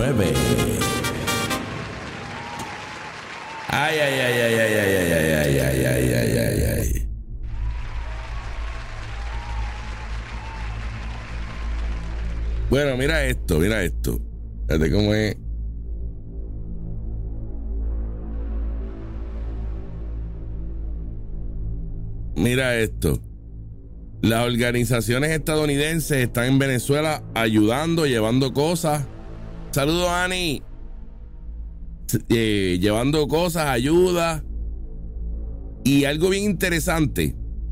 9. Ay, ay, ay, ay, ay, ay, ay, ay, ay, ay, ay, ay, ay, ay. Bueno, mira esto, mira esto. Fíjate cómo es. Mira esto. Las organizaciones estadounidenses están en Venezuela ayudando, llevando cosas. Saludos, Ani. Llevando cosas, ayuda. Y algo bien interesante.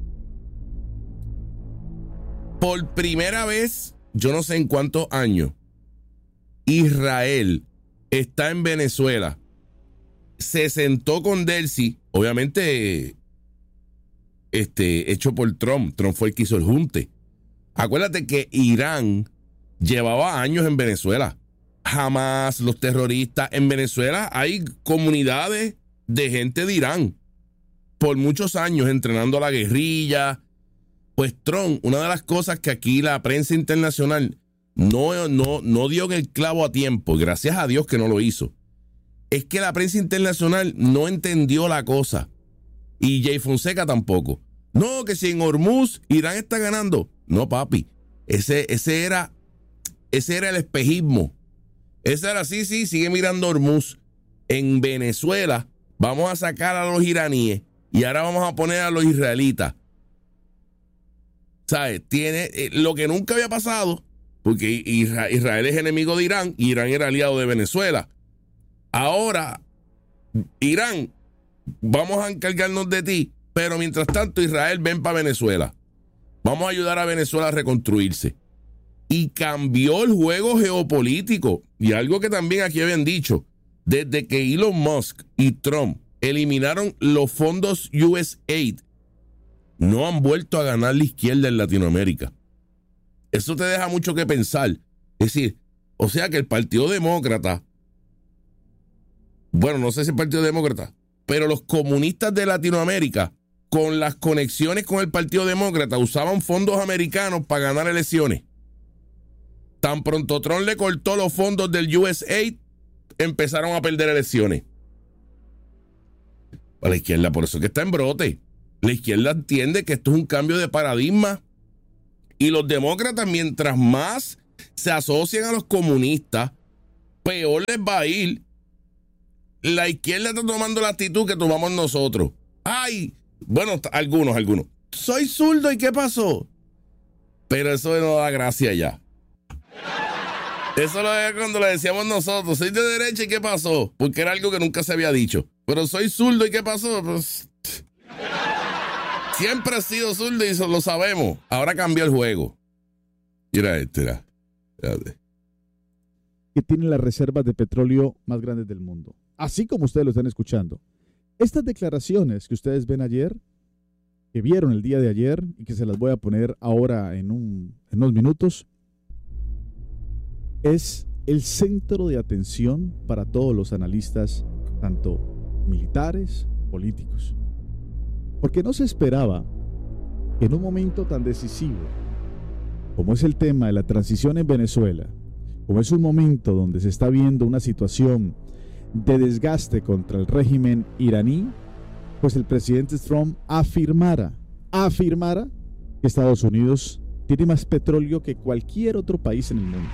Por primera vez, yo no sé en cuántos años, Israel está en Venezuela. Se sentó con Delcy, obviamente hecho por Trump. Trump fue el que hizo el junte. Acuérdate que Irán llevaba años en Venezuela. Jamás los terroristas en Venezuela, hay comunidades de gente de Irán por muchos años entrenando a la guerrilla. Pues Trump, una de las cosas que aquí la prensa internacional no dio en el clavo a tiempo, gracias a Dios que no lo hizo, es que la prensa internacional no entendió la cosa. Y Jay Fonseca tampoco. No, que si en Hormuz Irán está ganando. No, papi. Ese era el espejismo. Ese era sí, sigue mirando Hormuz. En Venezuela vamos a sacar a los iraníes y ahora vamos a poner a los israelitas. ¿Sabes? Tiene lo que nunca había pasado, porque Israel es enemigo de Irán y Irán era aliado de Venezuela. Ahora, Irán, vamos a encargarnos de ti, pero mientras tanto Israel ven para Venezuela. Vamos a ayudar a Venezuela a reconstruirse. Y cambió el juego geopolítico. Y algo que también aquí habían dicho, desde que Elon Musk y Trump eliminaron los fondos USAID, no han vuelto a ganar la izquierda en Latinoamérica. Eso te deja mucho que pensar. Es decir, o sea que el Partido Demócrata, bueno, no sé si el Partido Demócrata, pero los comunistas de Latinoamérica, con las conexiones con el Partido Demócrata, usaban fondos americanos para ganar elecciones. Tan pronto Trump le cortó los fondos del USAID, empezaron a perder elecciones. A la izquierda, por eso que está en brote. La izquierda entiende que esto es un cambio de paradigma. Y los demócratas, mientras más se asocian a los comunistas, peor les va a ir. La izquierda está tomando la actitud que tomamos nosotros. Ay, bueno, algunos. Soy zurdo, ¿y qué pasó? Pero eso no da gracia ya. Eso lo es cuando le decíamos nosotros, soy de derecha, ¿y qué pasó? Porque era algo que nunca se había dicho. Pero soy zurdo, ¿y qué pasó? Pues, siempre he sido zurdo y eso lo sabemos. Ahora cambió el juego. Mira este, Espérate. Que tiene las reservas de petróleo más grandes del mundo. Así como ustedes lo están escuchando. Estas declaraciones que ustedes ven ayer, que vieron el día de ayer y que se las voy a poner ahora en unos minutos, es el centro de atención para todos los analistas, tanto militares, políticos. Porque no se esperaba que en un momento tan decisivo como es el tema de la transición en Venezuela, como es un momento donde se está viendo una situación de desgaste contra el régimen iraní, pues el presidente Trump afirmara que Estados Unidos tiene más petróleo que cualquier otro país en el mundo.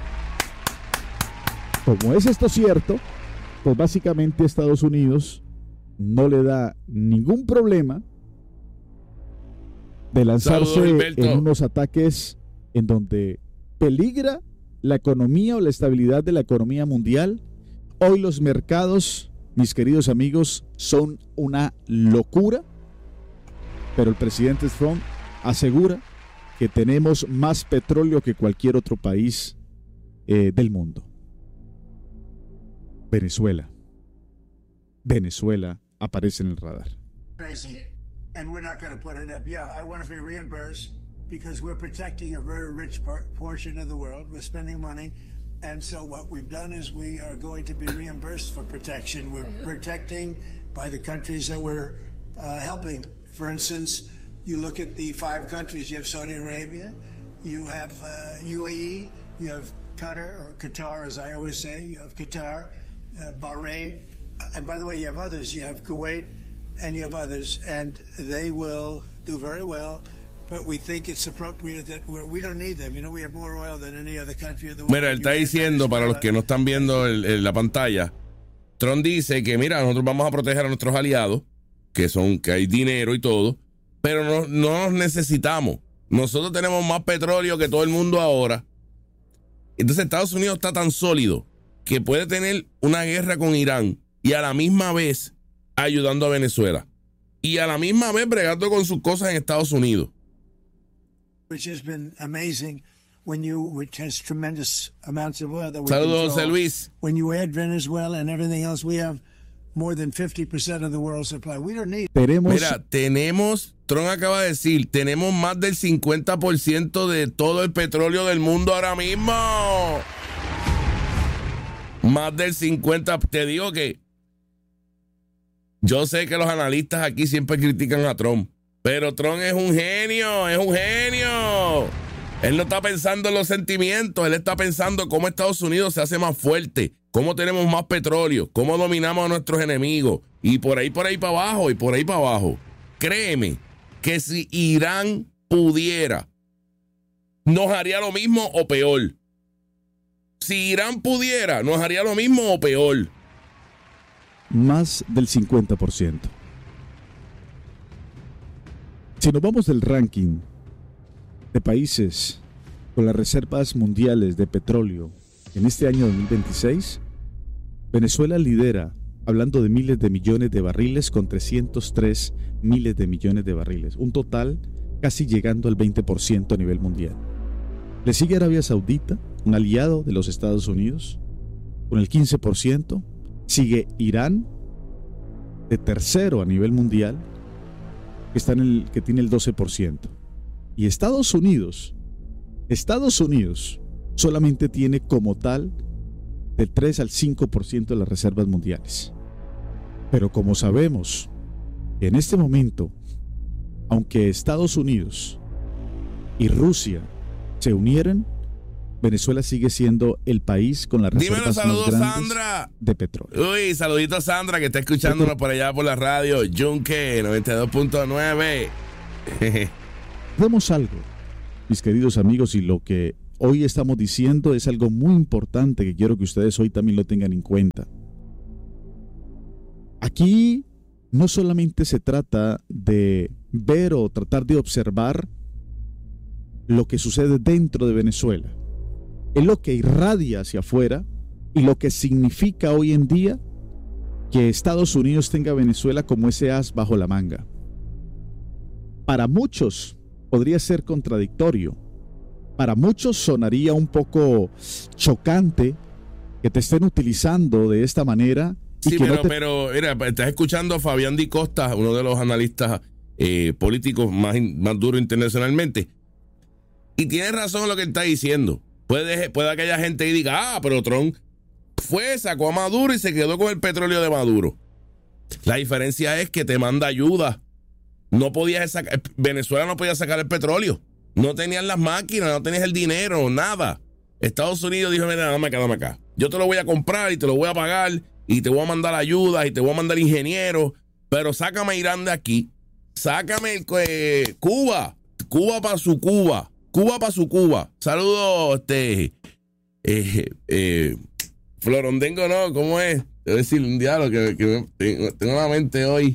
Como es esto cierto, pues básicamente Estados Unidos no le da ningún problema de lanzarse en unos ataques en donde peligra la economía o la estabilidad de la economía mundial. Hoy los mercados, mis queridos amigos, son una locura, pero el presidente Trump asegura que tenemos más petróleo que cualquier otro país del mundo. Venezuela aparece en el radar. And we're not going to put it up. Yeah, I want to be reimbursed because we're protecting a very rich portion of the world. We're spending money. And so what we've done is we are going to be reimbursed for protection. We're protecting by the countries that we're helping. For instance, you look at the 5 countries. You have Saudi Arabia, you have UAE, you have Qatar, as I always say. You have Qatar, Bahrain, and by the way, you have others. You have Kuwait, and you have others, and they will do very well. But we think it's appropriate that we don't need them. You know, we have more oil than any other country of the world. Mira, él está diciendo, para los que no están viendo la pantalla, Trump dice que, mira, nosotros vamos a proteger a nuestros aliados, que hay dinero y todo, pero no nos necesitamos. Nosotros tenemos más petróleo que todo el mundo ahora. Entonces Estados Unidos está tan sólido que puede tener una guerra con Irán y a la misma vez ayudando a Venezuela. Y a la misma vez bregando con sus cosas en Estados Unidos. Which has been amazing which has tremendous amounts of oil that we Saludos, José Luis. When you add Venezuela and everything else, we have more than 50% of the world's supply. We don't need. Trump acaba de decir, tenemos más del 50% de todo el petróleo del mundo ahora mismo. Más del 50%. Te digo que yo sé que los analistas aquí siempre critican a Trump, pero Trump es un genio, Él no está pensando en los sentimientos, él está pensando cómo Estados Unidos se hace más fuerte, cómo tenemos más petróleo, cómo dominamos a nuestros enemigos, y por ahí para abajo. Créeme que si Irán pudiera, nos haría lo mismo o peor. Si Irán pudiera, nos haría lo mismo o peor. Más del 50%. Si nos vamos del ranking de países con las reservas mundiales de petróleo en este año 2026, Venezuela lidera, hablando de miles de millones de barriles, con 303 miles de millones de barriles, un total casi llegando al 20% a nivel mundial. Le sigue Arabia Saudita, un aliado de los Estados Unidos, con el 15%. Sigue Irán, de tercero a nivel mundial, que tiene el 12%. Y Estados Unidos solamente tiene como tal del 3 al 5% de las reservas mundiales. Pero como sabemos, en este momento, aunque Estados Unidos y Rusia se unieran, Venezuela sigue siendo el país con las reservas más grandes Sandra de petróleo. Uy, saludito a Sandra, que está escuchándonos por allá por la radio Yunque 92.9. Vemos algo, mis queridos amigos, y lo que hoy estamos diciendo es algo muy importante que quiero que ustedes hoy también lo tengan en cuenta. Aquí no solamente se trata de ver o tratar de observar lo que sucede dentro de Venezuela, es lo que irradia hacia afuera y lo que significa hoy en día que Estados Unidos tenga a Venezuela como ese as bajo la manga. Para muchos podría ser contradictorio, para muchos sonaría un poco chocante que te estén utilizando de esta manera. Sí, pero mira, estás escuchando a Fabián Di Costa, uno de los analistas políticos más duros internacionalmente, y tiene razón en lo que él está diciendo. Puede que haya gente que diga, pero Trump sacó a Maduro y se quedó con el petróleo de Maduro. La diferencia es que te manda ayuda. Venezuela no podía sacar el petróleo. No tenían las máquinas, no tenías el dinero, nada. Estados Unidos dijo, mira, dame acá. Yo te lo voy a comprar y te lo voy a pagar y te voy a mandar ayuda y te voy a mandar ingenieros, pero sácame Irán de aquí. Sácame Cuba para su Cuba. Saludos, Florondengo, ¿no? ¿Cómo es? Debo decir un diálogo que tengo la mente hoy.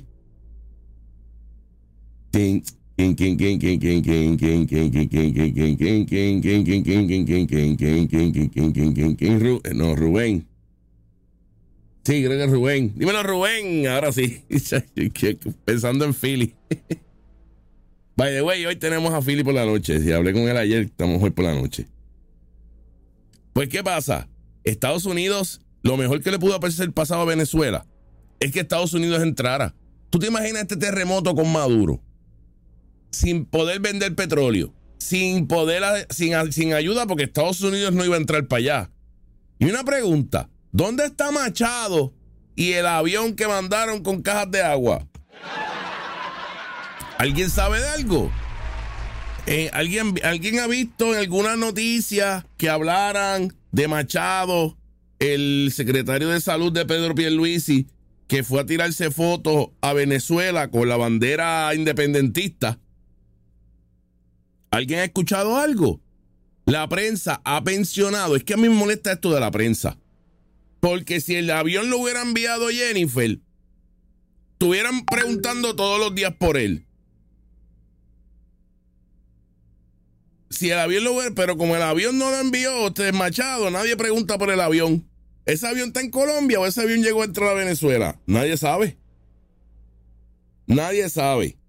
No, Rubén. Sí, creo que es Rubén. Dímelo, Rubén. Ahora sí. Pensando en Philly. By the way, hoy tenemos a Philly por la noche. Si hablé con él ayer, estamos hoy por la noche. Pues, ¿qué pasa? Estados Unidos, lo mejor que le pudo haber pasado a Venezuela es que Estados Unidos entrara. ¿Tú te imaginas este terremoto con Maduro? Sin poder vender petróleo, sin ayuda, porque Estados Unidos no iba a entrar para allá. Y una pregunta, ¿dónde está Machado y el avión que mandaron con cajas de agua? ¿Alguien sabe de algo? ¿Alguien ha visto en alguna noticia que hablaran de Machado, el secretario de Salud de Pedro Pierluisi, que fue a tirarse fotos a Venezuela con la bandera independentista. ¿Alguien ha escuchado algo? La prensa ha pensionado. Es que a mí me molesta esto de la prensa. Porque si el avión lo hubiera enviado Jennifer, estuvieran preguntando todos los días por él. Si el avión lo hubiera, pero como el avión no lo envió Machado, nadie pregunta por el avión. ¿Ese avión está en Colombia o ese avión llegó dentro de Venezuela? Nadie sabe. Nadie sabe.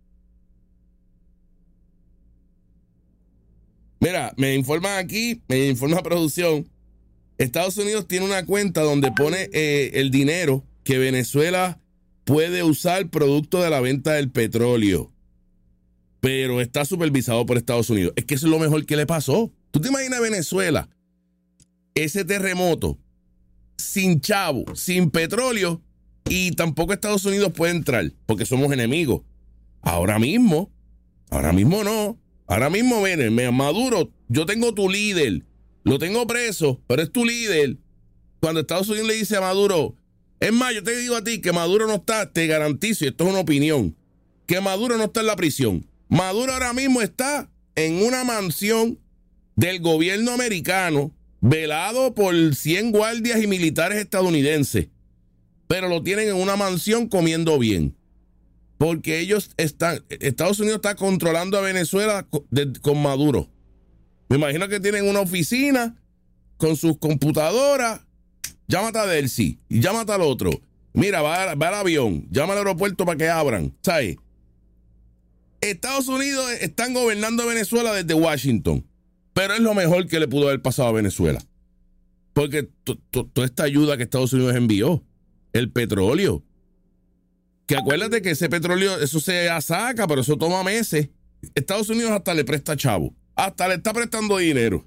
Mira, me informan aquí, me informa producción. Estados Unidos tiene una cuenta donde pone el dinero que Venezuela puede usar producto de la venta del petróleo. Pero está supervisado por Estados Unidos. Es que eso es lo mejor que le pasó. ¿Tú te imaginas Venezuela? Ese terremoto, sin chavo, sin petróleo, y tampoco Estados Unidos puede entrar, porque somos enemigos. Ahora mismo no. Ahora mismo, ven, Maduro, yo tengo tu líder, lo tengo preso, pero es tu líder. Cuando Estados Unidos le dice a Maduro, es más, yo te digo a ti que Maduro no está, te garantizo, y esto es una opinión, que Maduro no está en la prisión. Maduro ahora mismo está en una mansión del gobierno americano, velado por 100 guardias y militares estadounidenses, pero lo tienen en una mansión comiendo bien. Porque Estados Unidos está controlando a Venezuela con Maduro. Me imagino que tienen una oficina con sus computadoras. Llámate a Delcy y llámate al otro. Mira, va al avión, llama al aeropuerto para que abran. ¿Sabes? Estados Unidos están gobernando Venezuela desde Washington, pero es lo mejor que le pudo haber pasado a Venezuela. Porque toda esta ayuda que Estados Unidos envió, el petróleo, que acuérdate que ese petróleo, eso se saca, pero eso toma meses. Estados Unidos hasta le presta chavo, hasta le está prestando dinero.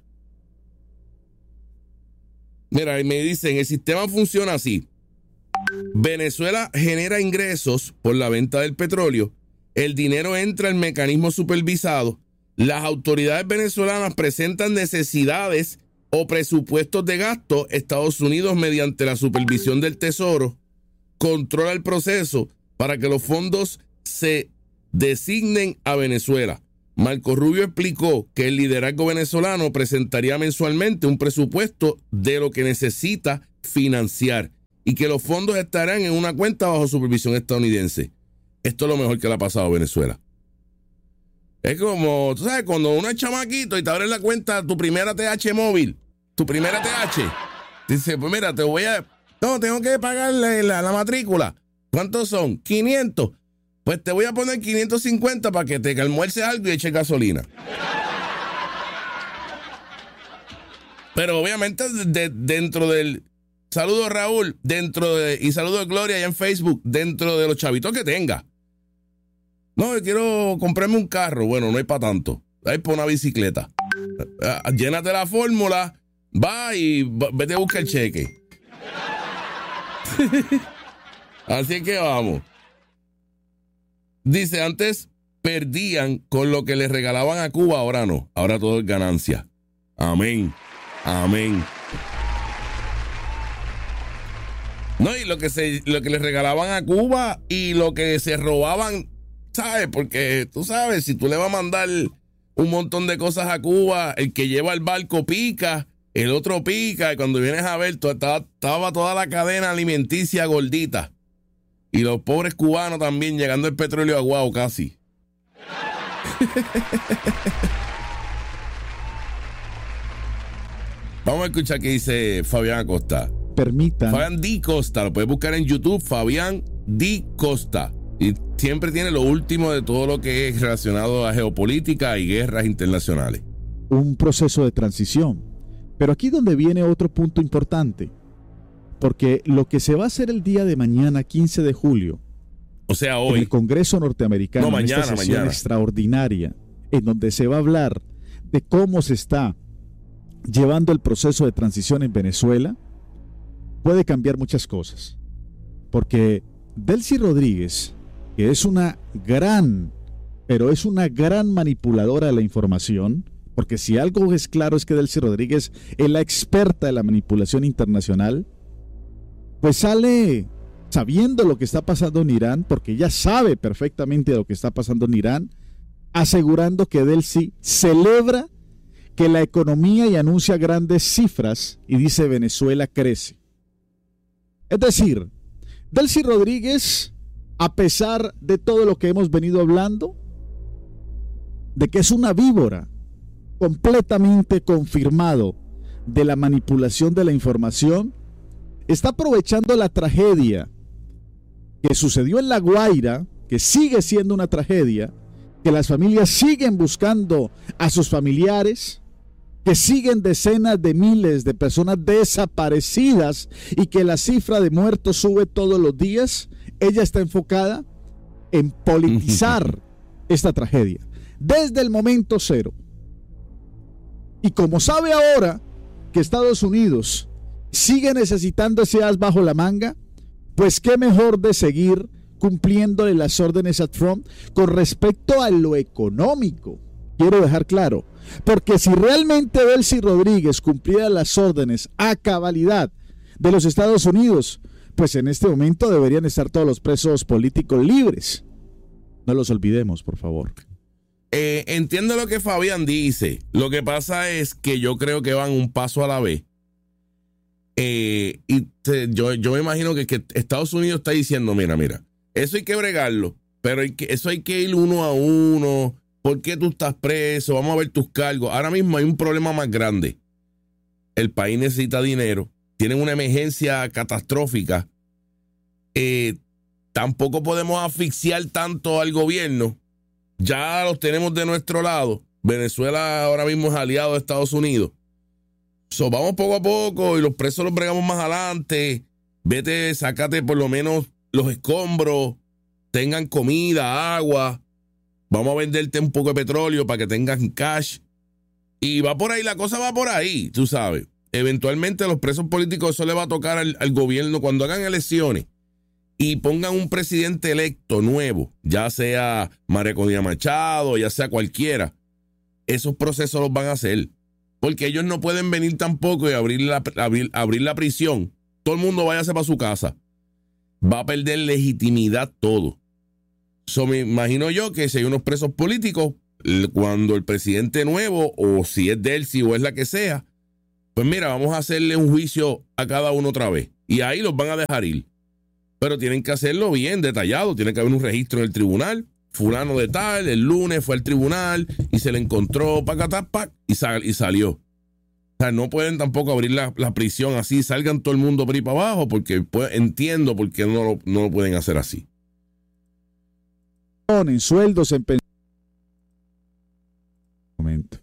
Mira, y me dicen, el sistema funciona así. Venezuela genera ingresos por la venta del petróleo, el dinero entra en mecanismo supervisado, las autoridades venezolanas presentan necesidades o presupuestos de gasto, Estados Unidos mediante la supervisión del Tesoro controla el proceso para que los fondos se designen a Venezuela. Marco Rubio explicó que el liderazgo venezolano presentaría mensualmente un presupuesto de lo que necesita financiar y que los fondos estarán en una cuenta bajo supervisión estadounidense. Esto es lo mejor que le ha pasado a Venezuela. Es como, tú sabes, cuando uno es chamaquito y te abres la cuenta, tu primera TH móvil, tu primera TH, dice, pues mira, tengo que pagar la matrícula. ¿Cuántos son? 500. Pues te voy a poner 550 para que te almuerces algo y eches gasolina. Pero obviamente dentro del... Saludos Raúl, y saludos Gloria allá en Facebook, dentro de los chavitos que tenga. No, yo quiero comprarme un carro. Bueno, no hay para tanto. Hay para una bicicleta. Llénate la fórmula, va y vete a buscar el cheque. Así que vamos. Dice, antes perdían con lo que les regalaban a Cuba, ahora no. Ahora todo es ganancia. Amén. Amén. No, y lo que les regalaban a Cuba y lo que se robaban, ¿sabes? Porque tú sabes, si tú le vas a mandar un montón de cosas a Cuba, el que lleva el barco pica, el otro pica, y cuando vienes a ver, estaba toda la cadena alimenticia gordita. Y los pobres cubanos también llegando el petróleo aguado casi. Vamos a escuchar qué dice Fabián Acosta. Fabián Di Costa, lo puedes buscar en YouTube, Fabián Di Costa. Y siempre tiene lo último de todo lo que es relacionado a geopolítica y guerras internacionales. Un proceso de transición. Pero aquí donde viene otro punto importante. Porque lo que se va a hacer el día de mañana, 15 de julio, o sea, hoy, en el Congreso norteamericano, en esta sesión extraordinaria, en donde se va a hablar de cómo se está llevando el proceso de transición en Venezuela, puede cambiar muchas cosas. Porque Delcy Rodríguez, que es una gran manipuladora de la información, porque si algo es claro es que Delcy Rodríguez es la experta de la manipulación internacional, pues sale sabiendo lo que está pasando en Irán, porque ella sabe perfectamente lo que está pasando en Irán, asegurando que Delcy celebra que la economía y anuncia grandes cifras y dice Venezuela crece. Es decir, Delcy Rodríguez, a pesar de todo lo que hemos venido hablando, de que es una víbora, completamente confirmado de la manipulación de la información, está aprovechando la tragedia que sucedió en La Guaira, que sigue siendo una tragedia, que las familias siguen buscando a sus familiares, que siguen decenas de miles de personas desaparecidas y que la cifra de muertos sube todos los días. Ella está enfocada en politizar esta tragedia desde el momento cero. Y como sabe ahora que Estados Unidos sigue necesitando ese as bajo la manga, pues qué mejor de seguir cumpliéndole las órdenes a Trump con respecto a lo económico. Quiero dejar claro, porque si realmente Delcy Rodríguez cumpliera las órdenes a cabalidad de los Estados Unidos, pues en este momento deberían estar todos los presos políticos libres. No los olvidemos, por favor. Entiendo lo que Fabián dice. Lo que pasa es que yo creo que van un paso a la vez. Yo me imagino que Estados Unidos está diciendo, mira, eso hay que bregarlo, pero eso hay que ir uno a uno. ¿Por qué tú estás preso? Vamos a ver tus cargos. Ahora mismo hay un problema más grande. El país necesita dinero. Tienen una emergencia catastrófica. Tampoco podemos asfixiar tanto al gobierno. Ya los tenemos de nuestro lado. Venezuela ahora mismo es aliado de Estados Unidos. Vamos poco a poco y los presos los bregamos más adelante. Vete, sácate por lo menos los escombros. Tengan comida, agua. Vamos a venderte un poco de petróleo para que tengan cash. Y va por ahí, la cosa va por ahí, tú sabes. Eventualmente a los presos políticos eso le va a tocar al gobierno cuando hagan elecciones y pongan un presidente electo nuevo, ya sea María Corina Machado, ya sea cualquiera. Esos procesos los van a hacer. Porque ellos no pueden venir tampoco y abrir la prisión. Todo el mundo váyase para su casa. Va a perder legitimidad todo. Me imagino yo que si hay unos presos políticos, cuando el presidente nuevo, o si es Delcy o es la que sea, pues mira, vamos a hacerle un juicio a cada uno otra vez. Y ahí los van a dejar ir. Pero tienen que hacerlo bien detallado. Tiene que haber un registro en el tribunal. Fulano de tal, el lunes fue al tribunal y se le encontró y salió. O sea, no pueden tampoco abrir la prisión así, salgan todo el mundo por ahí para abajo, porque entiendo por qué no lo pueden hacer así. En sueldos, en pensiones. Momento.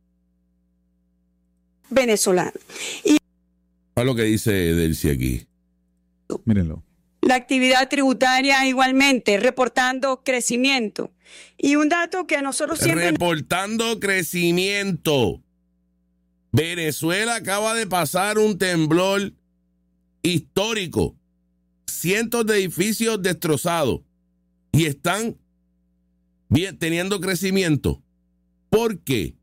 Venezolano. Y a lo que dice Delcy aquí. Mírenlo. la actividad tributaria igualmente, reportando crecimiento. Y un dato que a nosotros siempre... Reportando crecimiento. Venezuela acaba de pasar un temblor histórico. Cientos de edificios destrozados. Y están teniendo crecimiento. ¿Por qué?